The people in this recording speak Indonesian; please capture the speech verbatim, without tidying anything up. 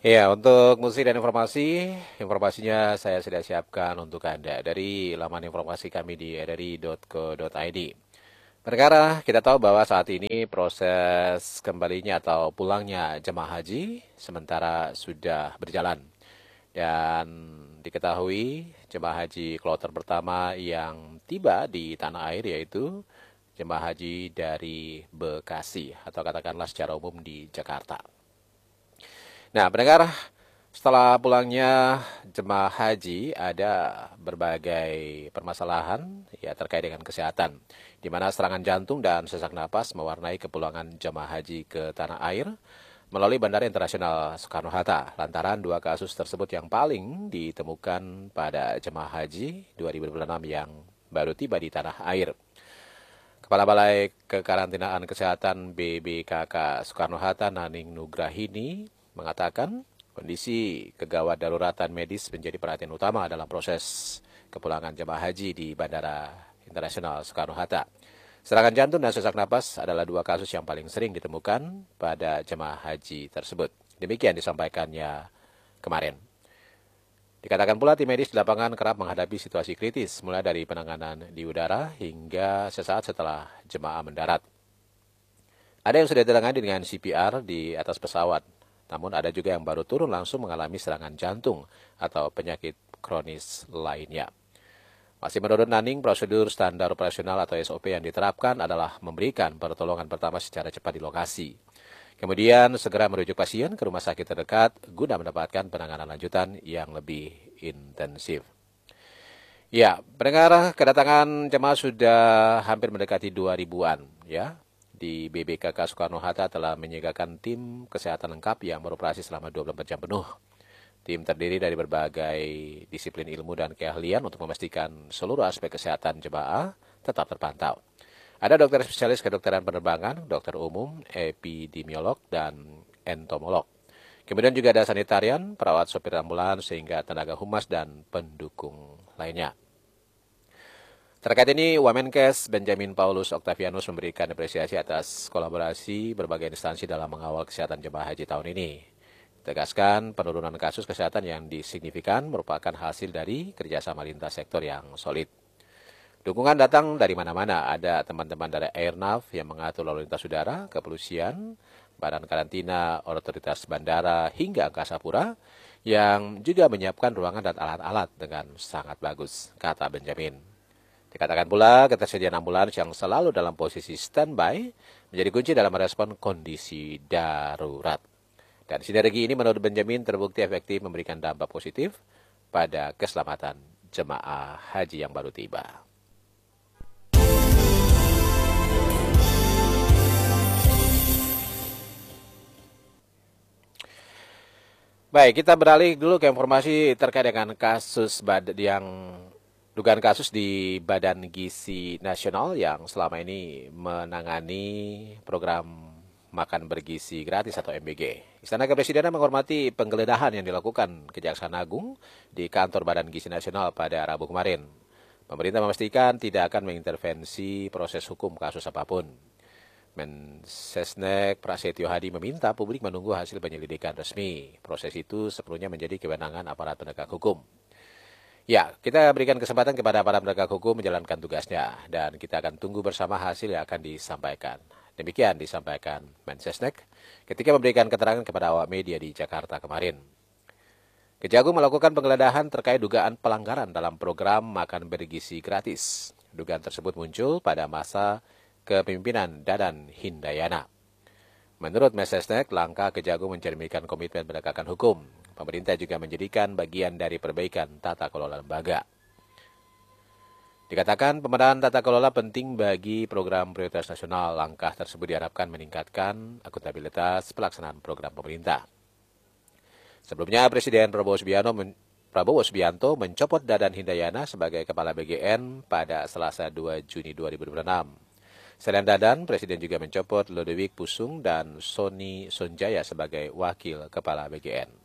Ya, untuk musik dan informasi, informasinya saya sudah siapkan untuk Anda dari laman informasi kami di edari titik co titik id. Perkara kita tahu bahwa saat ini proses kembalinya atau pulangnya jemaah haji sementara sudah berjalan. Dan diketahui jemaah haji kloter pertama yang tiba di tanah air yaitu jemaah haji dari Bekasi atau katakanlah secara umum di Jakarta. Nah, pendengar, setelah pulangnya jemaah haji ada berbagai permasalahan ya terkait dengan kesehatan, di mana serangan jantung dan sesak napas mewarnai kepulangan jemaah haji ke tanah air melalui Bandara Internasional Soekarno-Hatta. Lantaran dua kasus tersebut yang paling ditemukan pada jemaah haji dua ribu dua puluh enam yang baru tiba di tanah air. Kepala Balai Kekarantinaan Kesehatan B B K K Soekarno-Hatta Naning Nugrahini mengatakan kondisi kegawat daruratan medis menjadi perhatian utama dalam proses kepulangan jemaah haji di Bandara Internasional Soekarno-Hatta. Serangan jantung dan sesak napas adalah dua kasus yang paling sering ditemukan pada jemaah haji tersebut. Demikian disampaikannya kemarin. Dikatakan pula tim medis di lapangan kerap menghadapi situasi kritis, mulai dari penanganan di udara hingga sesaat setelah jemaah mendarat. Ada yang sudah ditangani dengan C P R di atas pesawat, namun ada juga yang baru turun langsung mengalami serangan jantung atau penyakit kronis lainnya. Masih menurut Naning, prosedur standar operasional atau S O P yang diterapkan adalah memberikan pertolongan pertama secara cepat di lokasi. Kemudian segera merujuk pasien ke rumah sakit terdekat guna mendapatkan penanganan lanjutan yang lebih intensif. Ya, pendengar, kedatangan jemaah sudah hampir mendekati dua ribuan ya. Di B B K K Soekarno-Hatta telah menyiagakan tim kesehatan lengkap yang beroperasi selama dua puluh empat jam penuh. Tim terdiri dari berbagai disiplin ilmu dan keahlian untuk memastikan seluruh aspek kesehatan jemaah tetap terpantau. Ada dokter spesialis kedokteran penerbangan, dokter umum, epidemiolog, dan entomolog. Kemudian juga ada sanitarian, perawat sopir ambulans, sehingga tenaga humas dan pendukung lainnya. Terkait ini, Wamenkes Benjamin Paulus Octavianus memberikan apresiasi atas kolaborasi berbagai instansi dalam mengawal kesehatan jemaah haji tahun ini. Tegaskan penurunan kasus kesehatan yang disignifikan merupakan hasil dari kerjasama lintas sektor yang solid. Dukungan datang dari mana-mana. Ada teman-teman dari Airnav yang mengatur lalu lintas udara, kepolisian, badan karantina, otoritas bandara, hingga angkasa pura yang juga menyiapkan ruangan dan alat-alat dengan sangat bagus, kata Benjamin. Dikatakan pula ketersediaan ambulans yang selalu dalam posisi standby menjadi kunci dalam merespon kondisi darurat. Dan sinergi ini menurut Benjamin terbukti efektif memberikan dampak positif pada keselamatan jemaah haji yang baru tiba. Baik, kita beralih dulu ke informasi terkait dengan kasus bad yang dugaan kasus di Badan Gizi Nasional yang selama ini menangani program makan bergizi gratis atau M B G. Istana Kepresidenan menghormati penggeledahan yang dilakukan Kejaksaan Agung di kantor Badan Gizi Nasional pada Rabu kemarin. Pemerintah memastikan tidak akan mengintervensi proses hukum kasus apapun. Mensesnek Prasetyo Hadi meminta publik menunggu hasil penyelidikan resmi. Proses itu sepenuhnya menjadi kewenangan aparat penegak hukum. Ya, kita berikan kesempatan kepada aparat penegak hukum menjalankan tugasnya dan kita akan tunggu bersama hasil yang akan disampaikan. Demikian disampaikan Mensesnek ketika memberikan keterangan kepada awak media di Jakarta kemarin. Kejagung melakukan penggeledahan terkait dugaan pelanggaran dalam program makan bergizi gratis. Dugaan tersebut muncul pada masa kepemimpinan Dadan Hindayana. Menurut Mensesnek, langkah Kejagung mencerminkan komitmen penegakan hukum. Pemerintah juga menjadikan bagian dari perbaikan tata kelola lembaga. Dikatakan pemetaan tata kelola penting bagi program prioritas nasional. Langkah tersebut diharapkan meningkatkan akuntabilitas pelaksanaan program pemerintah. Sebelumnya, Presiden Prabowo Subianto, men Prabowo Subianto mencopot Dadan Hindayana sebagai Kepala B G N pada Selasa dua Juni dua ribu dua puluh enam. Selain Dadan, Presiden juga mencopot Ludwig Pusung dan Sony Sonjaya sebagai Wakil Kepala B G N.